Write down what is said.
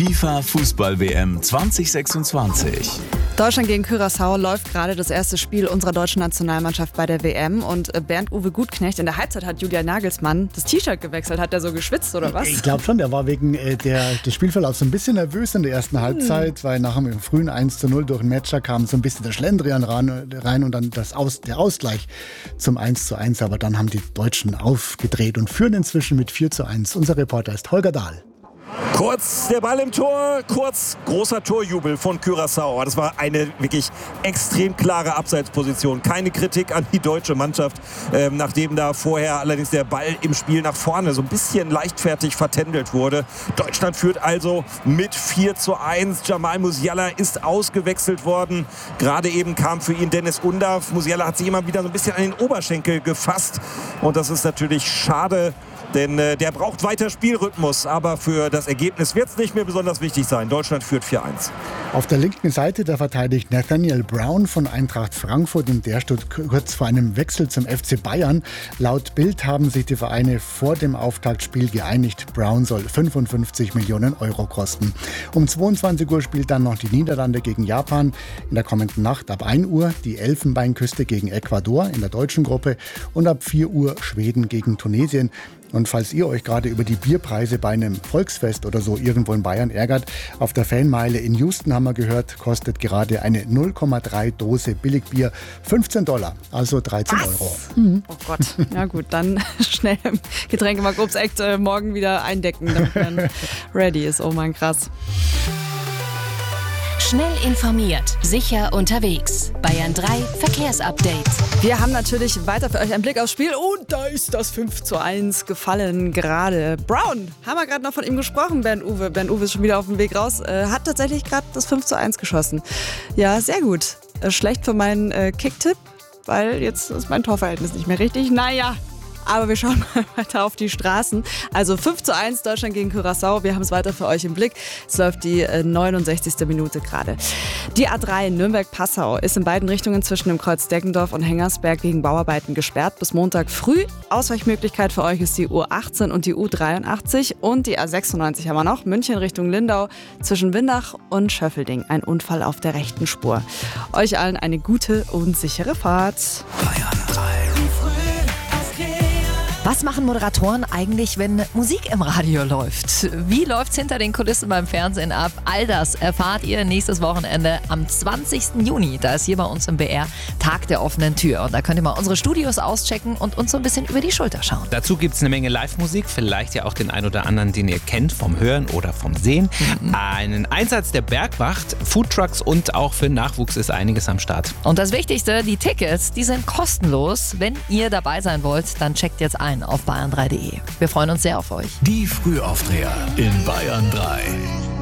FIFA Fußball-WM 2026. Deutschland gegen Curaçao läuft gerade das erste Spiel unserer deutschen Nationalmannschaft bei der WM. Und Bernd-Uwe Gutknecht, in der Halbzeit hat Julian Nagelsmann das T-Shirt gewechselt. Hat der so geschwitzt oder was? Ich glaube schon, der war wegen des Spielverlaufs so ein bisschen nervös in der ersten Halbzeit, weil nach dem frühen 1:0 durch den Matcher kam so ein bisschen der Schlendrian rein und dann der Ausgleich zum 1:1. Aber dann haben die Deutschen aufgedreht und führen inzwischen mit 4:1. Unser Reporter ist Holger Dahl. Kurz der Ball im Tor, kurz großer Torjubel von Curaçao. Das war eine wirklich extrem klare Abseitsposition. Keine Kritik an die deutsche Mannschaft, nachdem da vorher allerdings der Ball im Spiel nach vorne so ein bisschen leichtfertig vertändelt wurde. Deutschland führt also mit 4:1. Jamal Musiala ist ausgewechselt worden. Gerade eben kam für ihn Dennis Undav. Musiala hat sich immer wieder so ein bisschen an den Oberschenkel gefasst. Und das ist natürlich schade. Denn der braucht weiter Spielrhythmus, aber für das Ergebnis wird es nicht mehr besonders wichtig sein. Deutschland führt 4:1. Auf der linken Seite, da verteidigt Nathaniel Brown von Eintracht Frankfurt und der steht kurz vor einem Wechsel zum FC Bayern. Laut Bild haben sich die Vereine vor dem Auftaktspiel geeinigt. Brown soll 55 Millionen Euro kosten. Um 22 Uhr spielt dann noch die Niederlande gegen Japan. In der kommenden Nacht ab 1 Uhr die Elfenbeinküste gegen Ecuador in der deutschen Gruppe und ab 4 Uhr Schweden gegen Tunesien. Und falls ihr euch gerade über die Bierpreise bei einem Volksfest oder so irgendwo in Bayern ärgert, auf der Fanmeile in Houston haben wir gehört, kostet gerade eine 0,3 Dose Billigbier $15, also 13 Euro. Oh Gott, ja gut, dann schnell im Getränkemarkt Obst-Act morgen wieder eindecken, damit man ready ist. Oh Mann, krass. Schnell informiert, sicher unterwegs. Bayern 3 Verkehrsupdate. Wir haben natürlich weiter für euch einen Blick aufs Spiel und da ist das 5:1 gefallen gerade. Brown, haben wir gerade noch von ihm gesprochen, Bernd-Uwe. Bernd-Uwe ist schon wieder auf dem Weg raus, hat tatsächlich gerade das 5:1 geschossen. Ja, sehr gut. Schlecht für meinen Kicktipp, weil jetzt ist mein Torverhältnis nicht mehr richtig. Naja. Aber wir schauen mal weiter auf die Straßen. Also 5:1 Deutschland gegen Curaçao. Wir haben es weiter für euch im Blick. Es läuft die 69. Minute gerade. Die A3 Nürnberg-Passau ist in beiden Richtungen zwischen dem Kreuz Deggendorf und Hengersberg wegen Bauarbeiten gesperrt. Bis Montag früh. Ausweichmöglichkeit für euch ist die U18 und die U83. Und die A96 haben wir noch. München Richtung Lindau zwischen Windach und Schöffelding. Ein Unfall auf der rechten Spur. Euch allen eine gute und sichere Fahrt. Bayern 3. Was machen Moderatoren eigentlich, wenn Musik im Radio läuft? Wie läuft's hinter den Kulissen beim Fernsehen ab? All das erfahrt ihr nächstes Wochenende am 20. Juni. Da ist hier bei uns im BR Tag der offenen Tür. Und da könnt ihr mal unsere Studios auschecken und uns so ein bisschen über die Schulter schauen. Dazu gibt es eine Menge Live-Musik, vielleicht ja auch den ein oder anderen, den ihr kennt vom Hören oder vom Sehen. Einen Einsatz der Bergwacht, Foodtrucks und auch für Nachwuchs ist einiges am Start. Und das Wichtigste, die Tickets, die sind kostenlos. Wenn ihr dabei sein wollt, dann checkt jetzt ein auf bayern3.de. Wir freuen uns sehr auf euch. Die Frühaufdreher in Bayern 3.